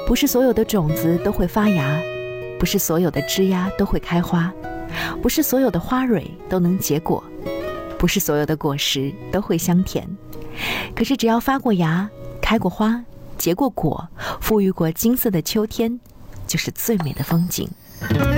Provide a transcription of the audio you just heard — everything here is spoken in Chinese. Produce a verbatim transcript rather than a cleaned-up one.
不是所有的种子都会发芽，不是所有的枝桠都会开花，不是所有的花蕊都能结果，不是所有的果实都会香甜。可是只要发过芽，开过花，结过果，赋予过金色的秋天，就是最美的风景。